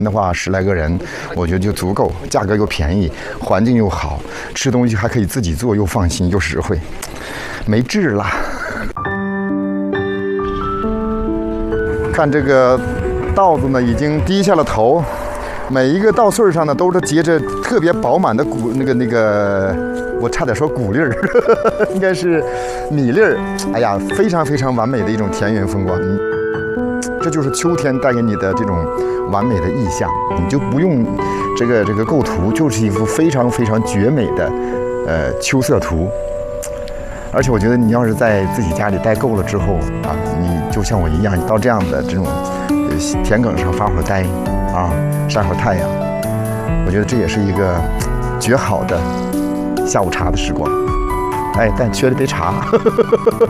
的话10来个人，我觉得就足够，价格又便宜，环境又好，吃东西还可以自己做，又放心又实惠，没治了。看这个稻子呢，已经低下了头，每一个稻穗上呢都是结着特别饱满的那个，我差点说谷粒儿，应该是米粒儿。哎呀，非常非常完美的一种田园风光。这就是秋天带给你的这种完美的意象，你就不用这个构图，就是一幅非常非常绝美的秋色图。而且我觉得你要是在自己家里待够了之后啊，你就像我一样，到这样的这种田埂上发会儿呆啊，晒会儿太阳，我觉得这也是一个绝好的下午茶的时光。哎，但缺了杯茶。